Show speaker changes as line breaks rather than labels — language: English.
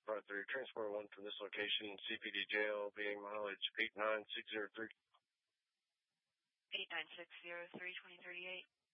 Transport 1 from this location, CPD jail, being mileage 89603.
89603, 2038.